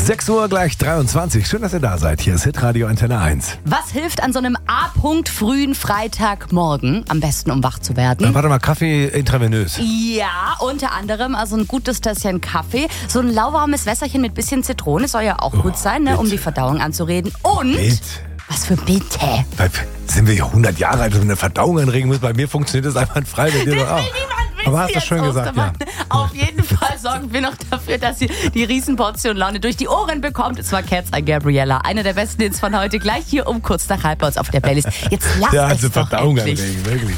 6 Uhr gleich 23. Schön, dass ihr da seid. Hier ist Hitradio Antenne 1. Was hilft an so einem A-Punkt frühen Freitagmorgen? Am besten, um wach zu werden. Warte mal, Kaffee intravenös. Ja, unter anderem also ein gutes Tässchen Kaffee. So ein lauwarmes Wässerchen mit bisschen Zitrone soll ja auch gut sein, ne, um die Verdauung anzureden. Und... Bitte. Was für bitte? Sind wir hier 100 Jahre alt und eine Verdauung anregen muss? Bei mir funktioniert das einfach frei. Das will niemand wissen. Aber hast du schön gesagt, ja. Auf jeden Fall sorgen wir noch dafür, dass ihr die Riesenportion Laune durch die Ohren bekommt. Es war Cat's Eye Gabriella. Eine der besten Hits von heute. Gleich hier um kurz nach halb bei uns auf der Playlist. Jetzt lasst Ja, es also doch Verdauung endlich. anregen, wirklich.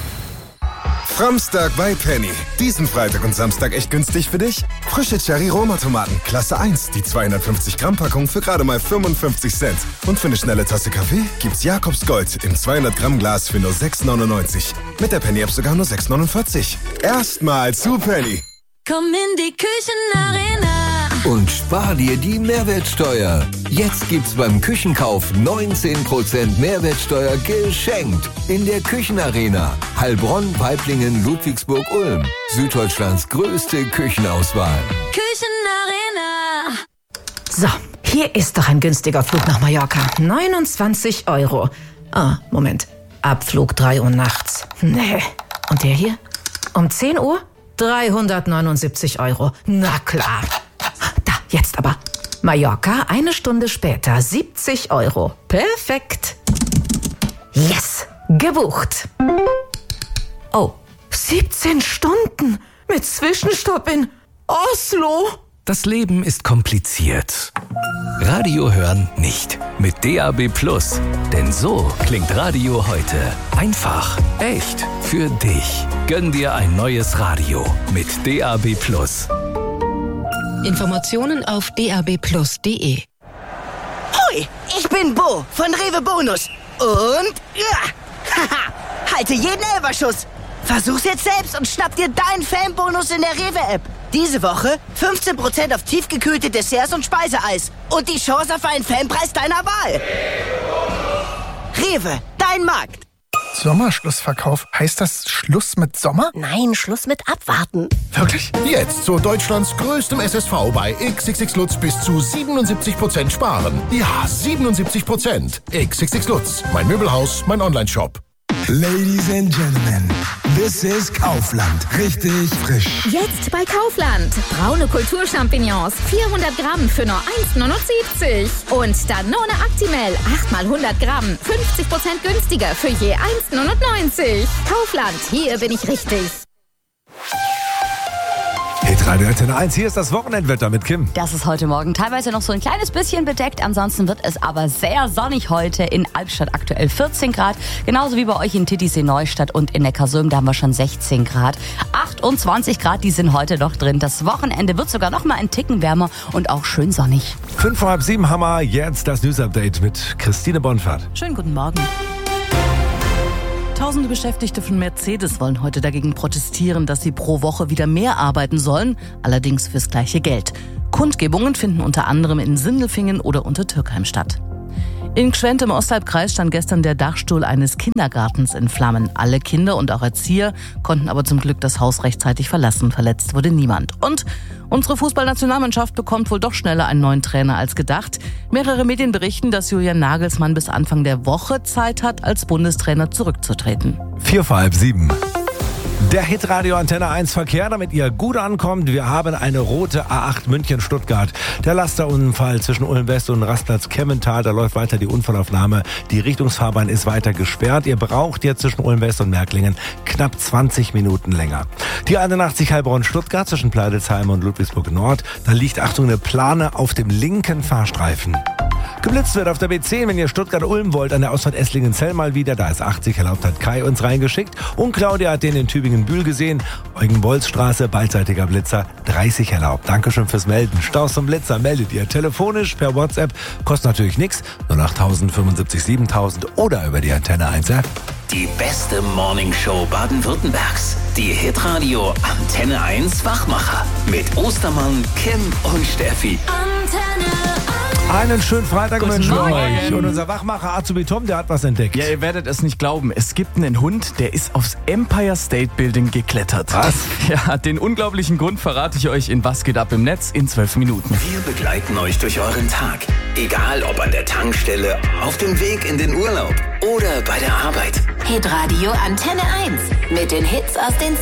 Samstag bei Penny. Diesen Freitag und Samstag echt günstig für dich? Frische Cherry-Roma-Tomaten, Klasse 1, die 250 Gramm Packung für gerade mal 55 Cent. Und für eine schnelle Tasse Kaffee gibt's Jakobs Gold im 200 Gramm Glas für nur 6,99. Mit der Penny-App sogar nur 6,49. Erstmal zu Penny. Komm in die Küchenarena und spar dir die Mehrwertsteuer. Jetzt gibt's beim Küchenkauf 19% Mehrwertsteuer geschenkt. In der Küchenarena. Heilbronn, Waiblingen, Ludwigsburg, Ulm. Süddeutschlands größte Küchenauswahl. Küchenarena. So, hier ist doch ein günstiger Flug nach Mallorca. 29 €. Ah, Moment. Abflug 3 Uhr nachts. Nee. Und der hier? Um 10 Uhr? 379 €. Na klar. Da, jetzt aber. Mallorca, eine Stunde später, 70 €. Perfekt. Yes, gebucht. Oh, 17 Stunden mit Zwischenstopp in Oslo. Das Leben ist kompliziert. Radio hören nicht. Mit DAB+. Denn so klingt Radio heute. Einfach, echt, für dich. Gönn dir ein neues Radio mit DAB+. Informationen auf dabplus.de. Hoi, ich bin Bo von Rewe Bonus. Und haha, halte jeden Elferschuss. Versuch's jetzt selbst und schnapp dir deinen Fanbonus in der Rewe-App. Diese Woche 15% auf tiefgekühlte Desserts und Speiseeis. Und die Chance auf einen Fanpreis deiner Wahl. Rewe, dein Markt. Sommerschlussverkauf. Heißt das Schluss mit Sommer? Nein, Schluss mit Abwarten. Wirklich? Jetzt zu Deutschlands größtem SSV bei XXX Lutz bis zu 77% sparen. Ja, 77%. XXX Lutz. Mein Möbelhaus, mein Onlineshop. Ladies and Gentlemen, this is Kaufland. Richtig frisch. Jetzt bei Kaufland. Braune Kulturchampignons, 400 Gramm für nur 1,79. Und Danone Actimel, 8 mal 100 Gramm, 50% günstiger für je 1,99. Kaufland, hier bin ich richtig. Hitradio Antenne 1, hier ist das Wochenendwetter mit Kim. Das ist heute Morgen teilweise noch so ein kleines bisschen bedeckt. Ansonsten wird es aber sehr sonnig heute. In Albstadt aktuell 14 Grad. Genauso wie bei euch in Titisee Neustadt und in Neckarsulm. Da haben wir schon 16 Grad. 28 Grad, die sind heute noch drin. Das Wochenende wird sogar noch mal ein Ticken wärmer und auch schön sonnig. 5 vor halb 7 haben wir jetzt das News-Update mit Christine Bonfahrt. Schönen guten Morgen. Tausende Beschäftigte von Mercedes wollen heute dagegen protestieren, dass sie pro Woche wieder mehr arbeiten sollen, allerdings fürs gleiche Geld. Kundgebungen finden unter anderem in Sindelfingen oder Untertürkheim statt. In Gschwend im Osthalbkreis stand gestern der Dachstuhl eines Kindergartens in Flammen. Alle Kinder und auch Erzieher konnten aber zum Glück das Haus rechtzeitig verlassen. Verletzt wurde niemand. Und unsere Fußballnationalmannschaft bekommt wohl doch schneller einen neuen Trainer als gedacht. Mehrere Medien berichten, dass Julian Nagelsmann bis Anfang der Woche Zeit hat, als Bundestrainer zurückzutreten. 4 vor halb 7. Der Hitradio Antenne 1 Verkehr, damit ihr gut ankommt. Wir haben eine rote A8 München-Stuttgart. Der Lasterunfall zwischen Ulm West und Rastplatz Kemmental, da läuft weiter die Unfallaufnahme. Die Richtungsfahrbahn ist weiter gesperrt. Ihr braucht jetzt zwischen Ulm West und Märklingen knapp 20 Minuten länger. Die 81 Heilbronn-Stuttgart zwischen Pleidelsheim und Ludwigsburg Nord. Da liegt, Achtung, eine Plane auf dem linken Fahrstreifen. Geblitzt wird auf der B10, wenn ihr Stuttgart-Ulm wollt, an der Ausfahrt Esslingen-Zell mal wieder. Da ist 80 erlaubt, hat Kai uns reingeschickt. Und Claudia hat den in Tübingen-Bühl gesehen. Eugen-Bolz-Straße, beidseitiger Blitzer, 30 erlaubt. Dankeschön fürs Melden. Staus zum Blitzer meldet ihr telefonisch, per WhatsApp. Kostet natürlich nichts. 08000 75 7000 oder über die Antenne 1 App. Die beste Morningshow Baden-Württembergs. Die Hitradio Antenne 1 Wachmacher. Mit Ostermann, Kim und Steffi. Antenne 1. Einen schönen Freitag wünschen wir Morgen. euch. Und unser Wachmacher Azubi Tom, der hat was entdeckt. Ja, ihr werdet es nicht glauben. Es gibt einen Hund, der ist aufs Empire State Building geklettert. Was? Ja, den unglaublichen Grund verrate ich euch in Was geht ab im Netz in 12 Minuten. Wir begleiten euch durch euren Tag. Egal ob an der Tankstelle, auf dem Weg in den Urlaub oder bei der Arbeit. Hitradio Antenne 1 mit den Hits aus den